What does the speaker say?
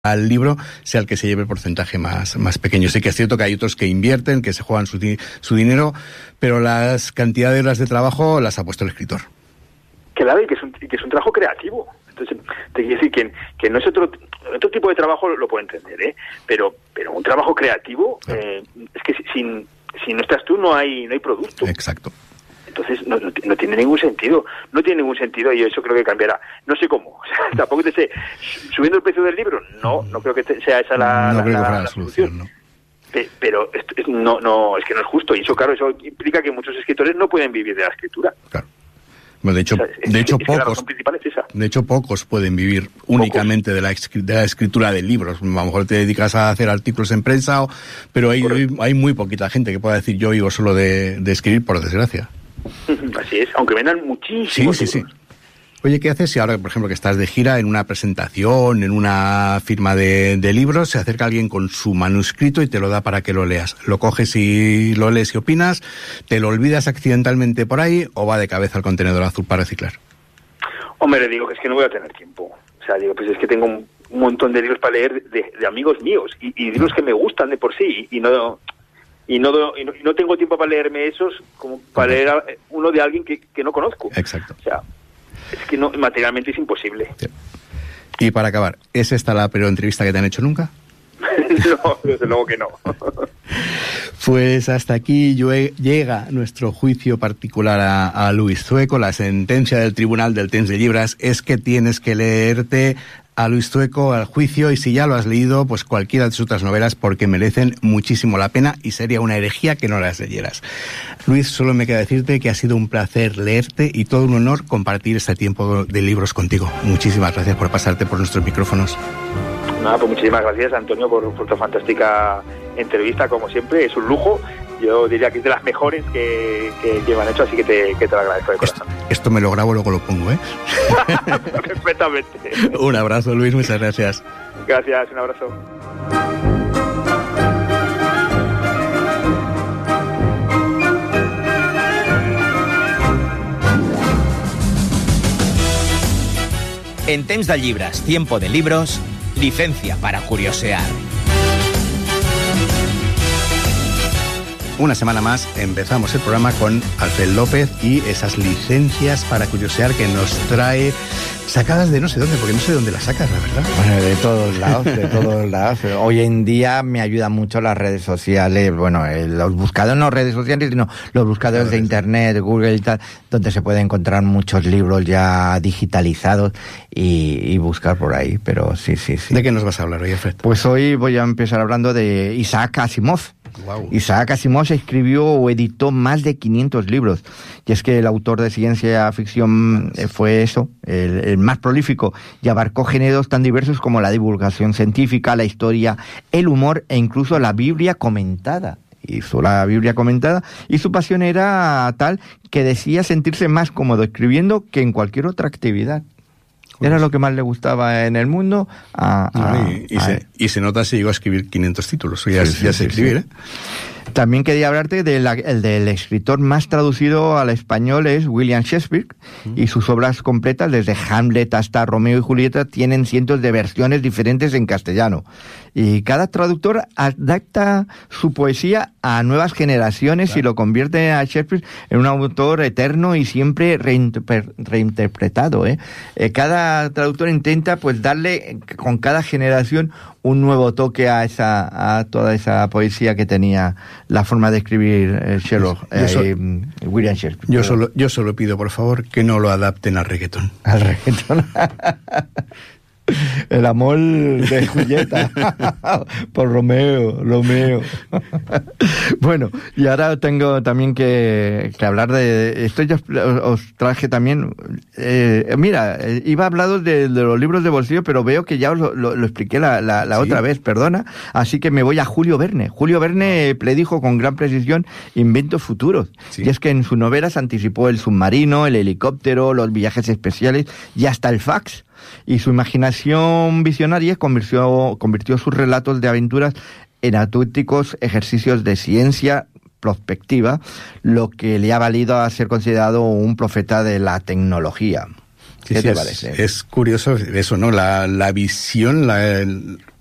al libro sea el que se lleve el porcentaje más pequeño. Sí que es cierto que hay otros que invierten, que se juegan su dinero, pero las cantidades de horas de trabajo las ha puesto el escritor. Claro, y que es un trabajo creativo. Entonces, te quiero decir que no es otro tipo de trabajo, lo puedo entender, pero un trabajo creativo, claro. Es que si no estás tú no hay producto. Exacto. Entonces no tiene ningún sentido. No tiene ningún sentido y eso creo que cambiará. No sé cómo. O sea, tampoco te sé. ¿Subiendo el precio del libro? No creo que sea esa la solución. ¿No? Pero no, es que no es justo. Y eso, claro, eso implica que muchos escritores no pueden vivir de la escritura. Claro. Bueno, de hecho, pocos pueden vivir únicamente de la escritura de libros. A lo mejor te dedicas a hacer artículos en prensa, pero hay muy poquita gente que pueda decir yo vivo solo de escribir, por desgracia. Así es, aunque vendan muchísimos. Sí. Oye, ¿qué haces si ahora, por ejemplo, que estás de gira en una presentación, en una firma de libros, se acerca alguien con su manuscrito y te lo da para que lo leas? ¿Lo coges y lo lees y opinas? ¿Te lo olvidas accidentalmente por ahí o va de cabeza al contenedor azul para reciclar? Hombre, le digo que es que no voy a tener tiempo. O sea, digo, pues es que tengo un montón de libros para leer de amigos míos y libros que me gustan de por sí y no tengo tiempo para leerme esos como para leer uno de alguien que no conozco. Exacto. O sea, es que no, materialmente es imposible. Sí. Y para acabar, ¿es esta la peor entrevista que te han hecho nunca? No, desde luego que no. Pues hasta aquí llega nuestro juicio particular a Luis Zueco. La sentencia del Tribunal del Temps de Llibres es que tienes que leerte a Luis Zueco al juicio, y si ya lo has leído, pues cualquiera de sus otras novelas, porque merecen muchísimo la pena y sería una herejía que no las leyeras. Luis, solo me queda decirte que ha sido un placer leerte y todo un honor compartir este tiempo de libros contigo. Muchísimas gracias por pasarte por nuestros micrófonos. Nada, pues muchísimas gracias, Antonio, por tu fantástica entrevista, como siempre. Es un lujo. Yo diría que es de las mejores que me han hecho, así que te lo agradezco de corazón. Esto me lo grabo, luego lo pongo, ¿eh? Perfectamente. Un abrazo, Luis, muchas gracias. Gracias, un abrazo. En Temps de Llibres, tiempo de libros, licencia para curiosear. Una semana más empezamos el programa con Alfred López y esas licencias para curiosear que nos trae sacadas de no sé dónde, porque no sé dónde las sacas, la verdad. Bueno, de todos lados. Hoy en día me ayudan mucho las redes sociales, los buscadores, no redes sociales, sino los buscadores de Internet, Google y tal, donde se pueden encontrar muchos libros ya digitalizados y buscar por ahí, pero sí. ¿De qué nos vas a hablar hoy, Alfred? Pues hoy voy a empezar hablando de Isaac Asimov. Wow. Isaac Asimov escribió o editó más de 500 libros, y es que el autor de ciencia ficción fue el más prolífico, y abarcó géneros tan diversos como la divulgación científica, la historia, el humor e incluso la Biblia comentada. Hizo la Biblia comentada y su pasión era tal que decía sentirse más cómodo escribiendo que en cualquier otra actividad. Era lo que más le gustaba en el mundo. Y se nota si llegó a escribir 500 títulos. Ya sé escribir, ¿eh? También quería hablarte del escritor más traducido al español, es William Shakespeare, y sus obras completas, desde Hamlet hasta Romeo y Julieta, tienen cientos de versiones diferentes en castellano. Y cada traductor adapta su poesía a nuevas generaciones, claro, y lo convierte a Shakespeare en un autor eterno y siempre reinterpretado, ¿eh? Cada traductor intenta pues darle con cada generación un nuevo toque a toda esa poesía que tenía la forma de escribir William Shakespeare. Yo solo pido, por favor, que no lo adapten al reggaetón. Al reggaetón. El amor de Julieta por Romeo. Bueno, y ahora tengo también que hablar de esto. Ya os traje también iba a hablaros de los libros de bolsillo, pero veo que ya os lo expliqué la otra vez, perdona, así que me voy a Julio Verne. Julio Verne predijo con gran precisión inventos futuros, y es que en su novela se anticipó el submarino, el helicóptero, los viajes especiales y hasta el fax. Y su imaginación visionaria convirtió sus relatos de aventuras en auténticos ejercicios de ciencia prospectiva, lo que le ha valido a ser considerado un profeta de la tecnología. ¿Qué te parece? Es curioso eso, ¿no? La visión,